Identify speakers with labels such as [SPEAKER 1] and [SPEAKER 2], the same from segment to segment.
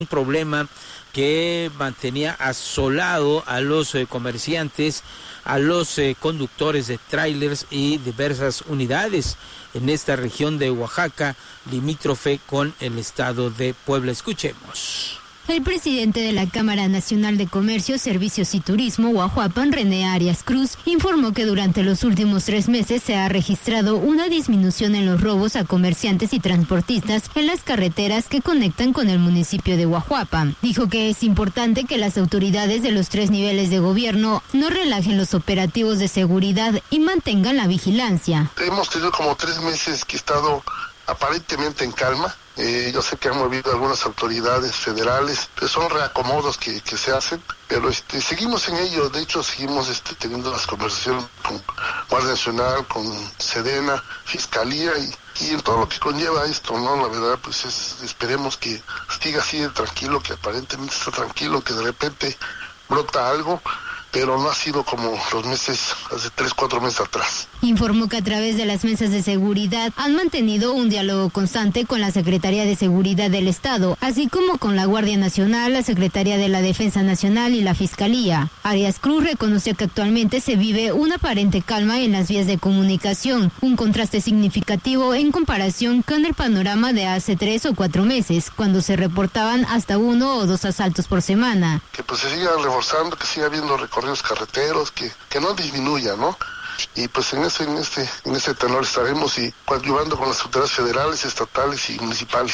[SPEAKER 1] un problema que mantenía asolado a los comerciantes, a los conductores de tráilers y diversas unidades en esta región de Oaxaca, limítrofe con el estado de Puebla. Escuchemos.
[SPEAKER 2] El presidente de la Cámara Nacional de Comercio, Servicios y Turismo, Huajuapan, René Arias Cruz, informó que durante los últimos 3 meses se ha registrado una disminución en los robos a comerciantes y transportistas en las carreteras que conectan con el municipio de Huajuapan. Dijo que es importante que las autoridades de los 3 niveles de gobierno no relajen los operativos de seguridad y mantengan la vigilancia.
[SPEAKER 3] Hemos tenido como 3 meses que he estado aparentemente en calma. Yo sé que han movido algunas autoridades federales, pero son reacomodos que se hacen, pero seguimos en ello. De hecho, seguimos teniendo las conversaciones con Guardia Nacional, con Sedena, Fiscalía y en todo lo que conlleva esto, ¿no? La verdad, pues esperemos que siga así de tranquilo, que aparentemente está tranquilo, que de repente brota algo, pero no ha sido como los meses, hace 3-4 meses atrás.
[SPEAKER 2] Informó que a través de las mesas de seguridad han mantenido un diálogo constante con la Secretaría de Seguridad del Estado, así como con la Guardia Nacional, la Secretaría de la Defensa Nacional y la Fiscalía. Arias Cruz reconoció que actualmente se vive una aparente calma en las vías de comunicación, un contraste significativo en comparación con el panorama de hace 3 o 4 meses, cuando se reportaban hasta 1 o 2 asaltos por semana.
[SPEAKER 3] Que pues se siga reforzando, que siga habiendo recorridos carreteros, que no disminuya, ¿no? Y pues en ese tenor estaremos y coadyuvando con las autoridades federales, estatales y municipales.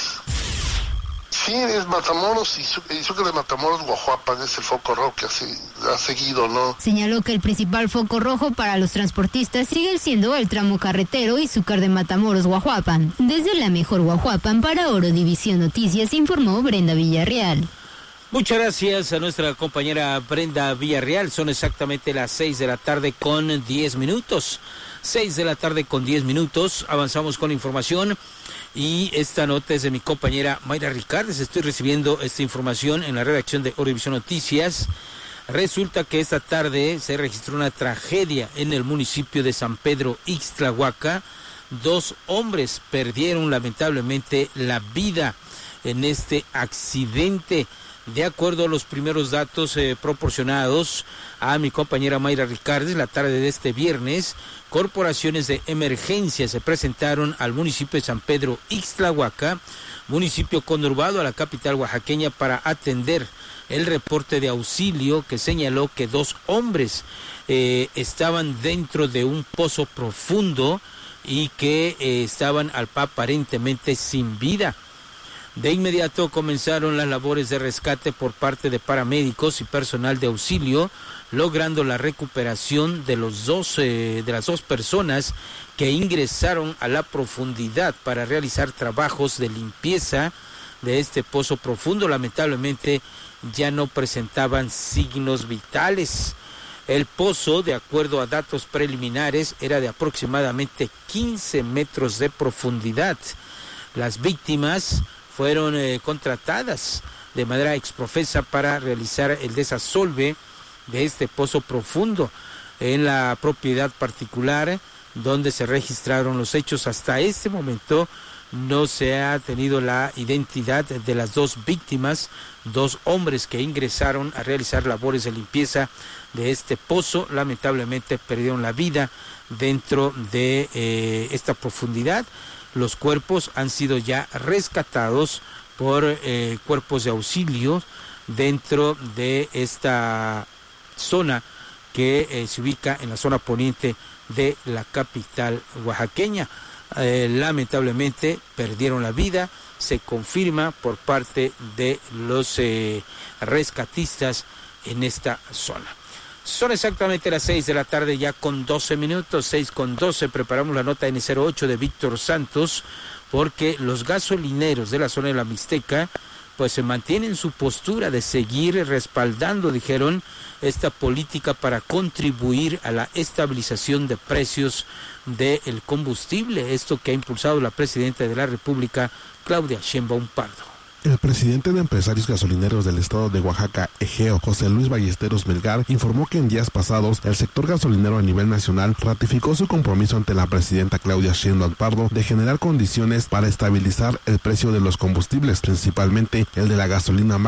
[SPEAKER 3] Sí, es Matamoros y Sucre de Matamoros, Huajuapan, es el foco rojo que ha seguido, ¿no?
[SPEAKER 2] Señaló que el principal foco rojo para los transportistas sigue siendo el tramo carretero y Zúcar de Matamoros, Huajuapan. Desde la mejor Huajuapan para Orodivisión Noticias informó Brenda Villarreal.
[SPEAKER 1] Muchas gracias a nuestra compañera Brenda Villarreal. Son exactamente las 6 de la tarde con 10 minutos. 6 de la tarde con 10 minutos. Avanzamos con información y esta nota es de mi compañera Mayra Ricardes. Estoy recibiendo esta información en la redacción de Orovisión Noticias. Resulta que esta tarde se registró una tragedia en el municipio de San Pedro Ixtlahuaca. 2 hombres perdieron lamentablemente la vida en este accidente. De acuerdo a los primeros datos proporcionados a mi compañera Mayra Ricardes, la tarde de este viernes, corporaciones de emergencia se presentaron al municipio de San Pedro Ixtlahuaca, municipio conurbado a la capital oaxaqueña, para atender el reporte de auxilio que señaló que 2 hombres estaban dentro de un pozo profundo y que estaban aparentemente sin vida. De inmediato comenzaron las labores de rescate por parte de paramédicos y personal de auxilio, logrando la recuperación de las 2 personas que ingresaron a la profundidad para realizar trabajos de limpieza de este pozo profundo. Lamentablemente ya no presentaban signos vitales. El pozo, de acuerdo a datos preliminares, era de aproximadamente 15 metros de profundidad. Las víctimas fueron contratadas de manera exprofesa para realizar el desasolve de este pozo profundo en la propiedad particular donde se registraron los hechos. Hasta este momento no se ha tenido la identidad de las 2 víctimas, 2 hombres que ingresaron a realizar labores de limpieza de este pozo. Lamentablemente perdieron la vida dentro de esta profundidad. Los cuerpos han sido ya rescatados por cuerpos de auxilio dentro de esta zona que se ubica en la zona poniente de la capital oaxaqueña. Lamentablemente perdieron la vida, se confirma por parte de los rescatistas en esta zona. Son exactamente las 6 de la tarde ya con 12 minutos, 6 con 12, preparamos la nota N08 de Víctor Santos, porque los gasolineros de la zona de la Mixteca pues se mantienen su postura de seguir respaldando, dijeron, esta política para contribuir a la estabilización de precios del combustible, esto que ha impulsado la presidenta de la República, Claudia Sheinbaum Pardo.
[SPEAKER 4] El presidente de Empresarios Gasolineros del Estado de Oaxaca, Egeo, José Luis Ballesteros Melgar, informó que en días pasados el sector gasolinero a nivel nacional ratificó su compromiso ante la presidenta Claudia Sheinbaum Pardo de generar condiciones para estabilizar el precio de los combustibles, principalmente el de la gasolina